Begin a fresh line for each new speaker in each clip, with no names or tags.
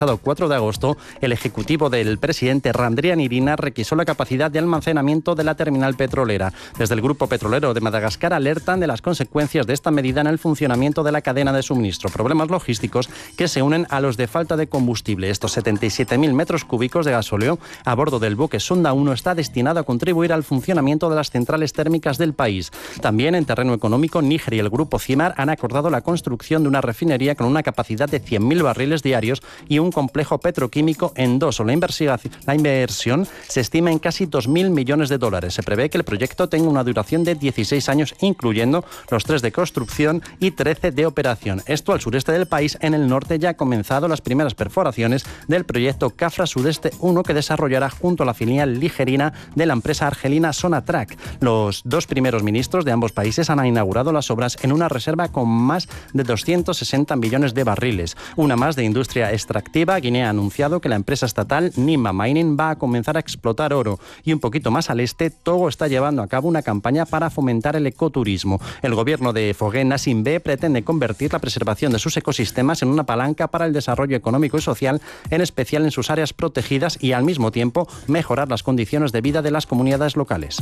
El 4 de agosto, el ejecutivo del presidente Randrianirina requisó la capacidad de almacenamiento de la terminal petrolera. Desde el grupo petrolero de Madagascar alertan de las consecuencias de esta medida en el funcionamiento de la cadena de suministro. Problemas logísticos que se unen a los de falta de combustible. Estos 77.000 metros cúbicos de gasóleo a bordo del buque Sonda 1 está destinado a contribuir al funcionamiento de las centrales térmicas del país. También en terreno económico, Níger y el grupo CIMAR han acordado la construcción de una refinería con una capacidad de 100.000 barriles diarios y un complejo petroquímico en Dosso. La inversión se estima en casi 2.000 millones de dólares. Se prevé que el proyecto tenga una duración de 16 años, incluyendo los 3 de construcción y 13 de operación. Esto al sureste del país. En el norte ya han comenzado las primeras perforaciones del proyecto Cafra Sudeste 1, que desarrollará junto a la filial ligerina de la empresa argelina Sonatrach. Los dos primeros ministros de ambos países han inaugurado las obras en una reserva con más de 260 millones de barriles. Una más de industria extractiva. Guinea ha anunciado que la empresa estatal Nima Mining va a comenzar a explotar oro. Y un poquito más al este, Togo está llevando a cabo una campaña para fomentar el ecoturismo. El gobierno de Faure Gnassingbe pretende convertir la preservación de sus ecosistemas en una palanca para el desarrollo económico y social, en especial en sus áreas protegidas, y al mismo tiempo mejorar las condiciones de vida de las comunidades locales.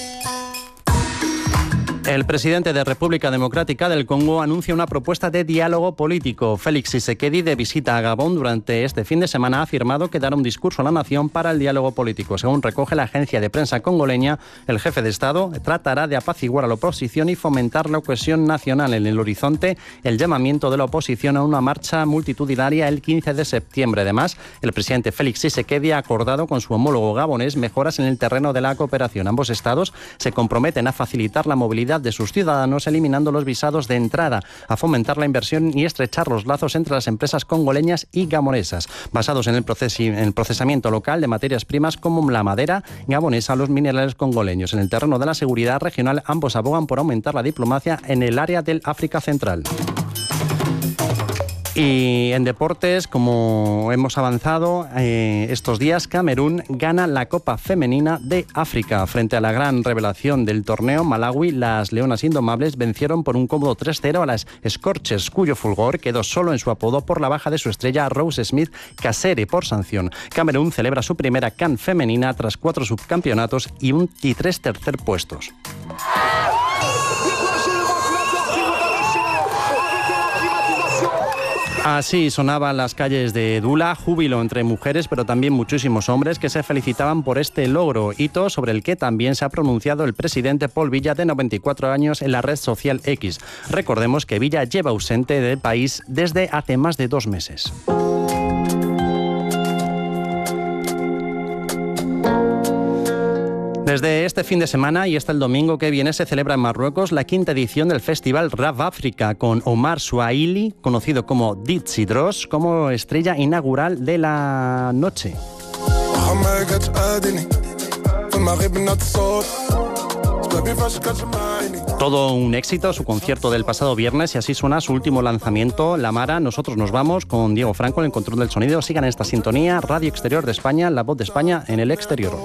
El presidente de República Democrática del Congo anuncia una propuesta de diálogo político. Félix Tshisekedi, de visita a Gabón durante este fin de semana, ha afirmado que dará un discurso a la nación para el diálogo político. Según recoge la agencia de prensa congoleña, el jefe de Estado tratará de apaciguar a la oposición y fomentar la cohesión nacional. En el horizonte, el llamamiento de la oposición a una marcha multitudinaria el 15 de septiembre. Además, el presidente Félix Tshisekedi ha acordado con su homólogo gabonés mejoras en el terreno de la cooperación. Ambos estados se comprometen a facilitar la movilidad de sus ciudadanos, eliminando los visados de entrada, a fomentar la inversión y estrechar los lazos entre las empresas congoleñas y gabonesas, basados en el procesamiento local de materias primas como la madera gabonesa o los minerales congoleños. En el terreno de la seguridad regional, ambos abogan por aumentar la diplomacia en el área del África Central. Y en deportes, como hemos avanzado estos días, Camerún gana la Copa Femenina de África. Frente a la gran revelación del torneo, Malawi, las Leonas Indomables vencieron por un cómodo 3-0 a las Scorchers, cuyo fulgor quedó solo en su apodo por la baja de su estrella Rose Smith Kasere por sanción. Camerún celebra su primera CAN femenina tras 4 subcampeonatos y 3 tercer puestos. Así sonaban las calles de Dula, júbilo entre mujeres, pero también muchísimos hombres que se felicitaban por este logro, hito sobre el que también se ha pronunciado el presidente Paul Biya, de 94 años, en la red social X. Recordemos que Biya lleva ausente del país desde hace más de 2 meses. Desde este fin de semana y hasta el domingo que viene se celebra en Marruecos la 5ª edición del Festival Rap África, con Omar Swahili, conocido como Dizzy Dross, como estrella inaugural de la noche. Todo un éxito, su concierto del pasado viernes, y así suena su último lanzamiento, La Mara. Nosotros nos vamos con Diego Franco en el control del sonido. Sigan esta sintonía, Radio Exterior de España, la voz de España en el exterior.